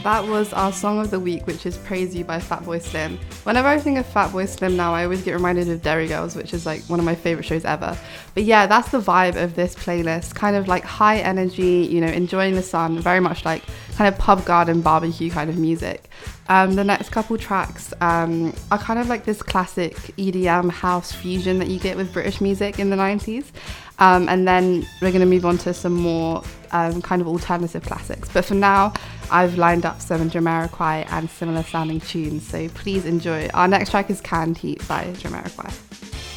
that was our song of the week, which is Praise You by Fatboy Slim. Whenever I think of Fatboy Slim now, I always get reminded of Derry Girls, which is like one of my favorite shows ever. But yeah, that's the vibe of this playlist. Kind of like high energy, you know, enjoying the sun, very much like kind of pub garden barbecue kind of music. The next couple tracks are kind of like this classic EDM house fusion that you get with British music in the 90s. And then we're going to move on to some more kind of alternative classics. But for now, I've lined up some Jamiroquai and similar sounding tunes, so please enjoy. Our next track is Canned Heat by Jamiroquai.